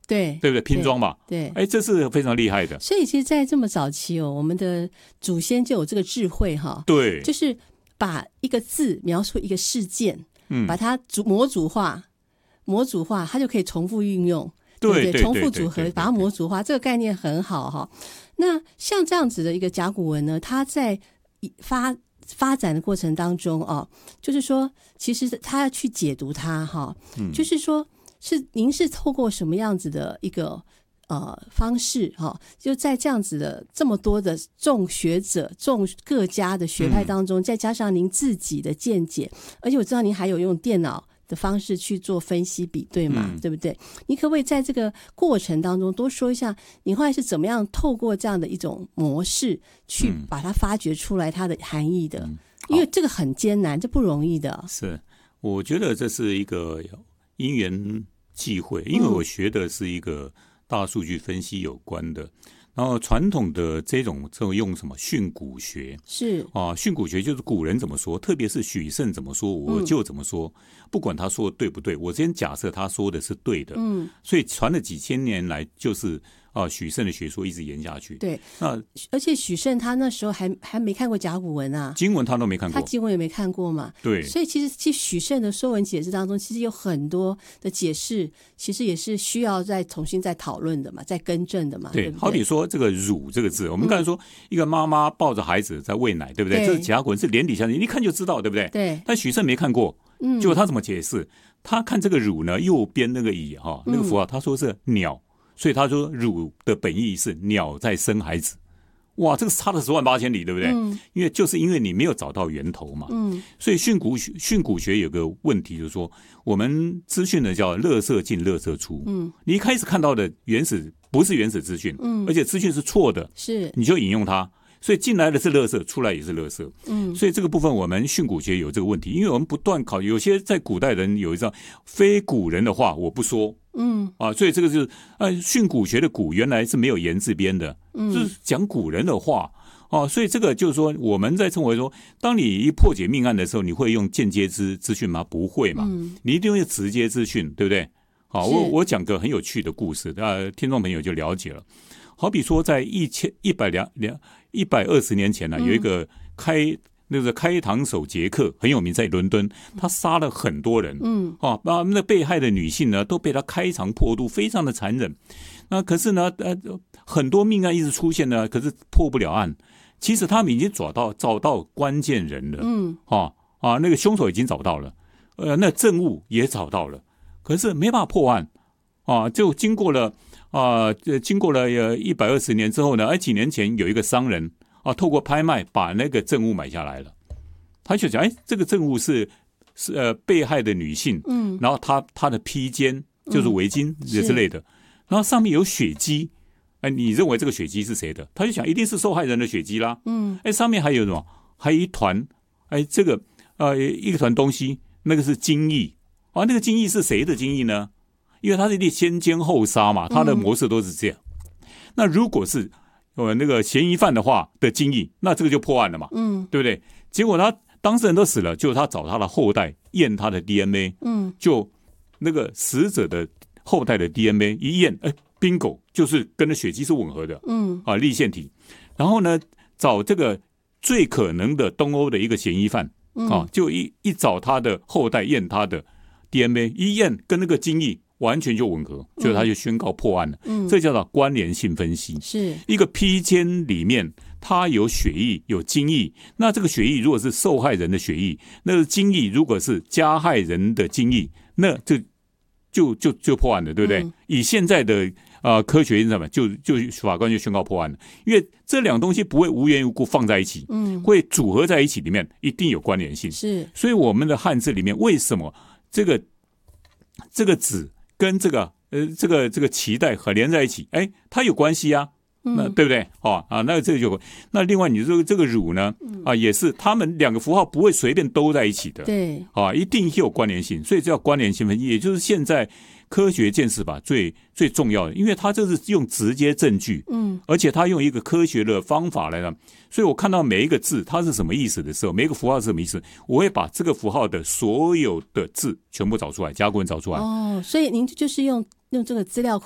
对不对？拼装嘛， 对， 这是非常厉害的。 所以其实在这么早期我们的祖先就有这个智慧哈， 对， 就是把一个字描述一个事件，把它模组化，它就可以重复运用，对不对？重复组合，把它模组化，这个概念很好哈。那像这样子的一个甲骨文呢，它在发展的过程当中就是说其实他要去解读它就是说您是透过什么样子的一个方式就在这样子的这么多的众学者众各家的学派当中，再加上您自己的见解，而且我知道您还有用电脑的方式去做分析比对嘛，对不对？你可不可以在这个过程当中多说一下你后来是怎么样透过这样的一种模式去把它发掘出来它的含义的？因为这个很艰难，这不容易的。 是，我觉得这是一个因缘际会，因为我学的是一个大数据分析有关的，然后传统的这种用什么训诂学是训诂学就是古人怎么说，特别是许慎怎么说我就怎么说，不管他说的对不对，我先假设他说的是对的，所以传了几千年来就是许慎的学说一直延下去。 对， 那而且许慎他那时候还没看过甲骨文啊， 经文他都没看过， 他经文也没看过嘛。 对， 所以其实许慎的《说文解字》当中，其实有很多的解释，其实也是需要再重新再讨论的嘛，再更正的嘛。对不对？ 好比说这个乳这个字，我们刚才说一个妈妈抱着孩子在喂奶，对不对？这是甲骨文，是连底下一看就知道，对不对？ 对。 但许慎没看过，结果他怎么解释？他看这个乳呢，右边那个乙那个符号，他说是鸟。所以他说乳的本意是鸟在生孩子，哇，这个差了10万8千里，对不对？因为你没有找到源头嘛。所以训诂学有个问题，就是说我们资讯呢叫垃圾进垃圾出。你一开始看到的不是原始资讯，而且资讯是错的， 是你就引用它。所以进来的是垃圾，出来也是垃圾。所以这个部分我们训诂学有这个问题，因为我们不断考，有些在古代人有一张非古人的话我不说。所以这个就是训诂学的诂原来是没有言字边的，就是讲古人的话。所以这个就是说我们在称为说，当你一破解命案的时候，你会用间接资讯吗？不会嘛，你一定用直接资讯，对不对？我讲个很有趣的故事，听众朋友就了解了。好比说在120年前有一个开膛手杰克很有名，在伦敦，他杀了很多人，把那被害的女性呢都被他开肠破肚，非常的残忍。那可是呢，很多命案一直出现呢，可是破不了案。其实他们已经找到关键人了，那个凶手已经找到了，那证物也找到了，可是没办法破案，就经过了120年之后呢，几年前有一个商人透过拍卖把那个证物买下来了。他就讲，这个证物是被害的女性，然后她的披肩就是围巾之类的，然后上面有血迹，你认为这个血迹是谁的？他就想一定是受害人的血迹啦。上面还有什么？还有一团，这个一团东西，那个是精液那个精液是谁的精液呢？因为他是先奸后杀嘛，他的模式都是这样。那如果是那个嫌疑犯的话的精液，那这个就破案了嘛，对不对？结果他当事人都死了，就他找他的后代验他的 DNA，就那个死者的后代的 DNA 一验，bingo， 就是跟那血迹是吻合的，粒线体。然后呢，找这个最可能的东欧的一个嫌疑犯，就一找他的后代验他的 DNA， 一验跟那个精液完全就吻合，所以他就宣告破案了。这叫做关联性分析。 是一个披肩里面它有血液有精液，那这个血液如果是受害人的血液，那个精液如果是加害人的精液，那就破案了，对不对？以现在的科学什么，就法官就宣告破案了，因为这两东西不会无缘无故放在一起，会组合在一起，里面一定有关联性。 是，所以我们的汉字里面为什么这个子跟这个脐带和连在一起，它有关系啊，那对不对？那这个就那另外你说这个乳呢，也是他们两个符号不会随便都在一起的， 对， 一定有关联性，所以这叫关联性分析，也就是现在科学鉴识法最重要的，因为它这是用直接证据，而且它用一个科学的方法来，所以我看到每一个字它是什么意思的时候，每一个符号是什么意思，我会把这个符号的所有的字全部找出来，甲骨文找出来。 所以您就是用这个资料